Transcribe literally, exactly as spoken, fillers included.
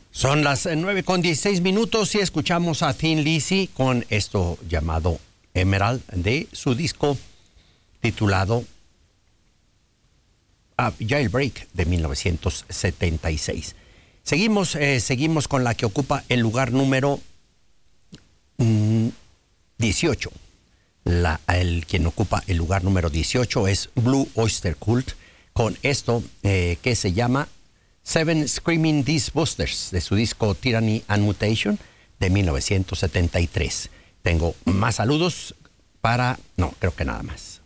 Son las nueve con dieciséis minutos y escuchamos a Thin Lizzy con esto llamado Emerald de su disco titulado uh, Jailbreak de mil novecientos setenta y seis. Seguimos, eh, seguimos con la que ocupa el lugar número mm, dieciocho. La, el quien ocupa el lugar número dieciocho es Blue Oyster Cult con esto eh, que se llama Seven Screaming These Busters de su disco Tyranny and Mutation de mil novecientos setenta y tres. Tengo más saludos para... no, creo que nada más.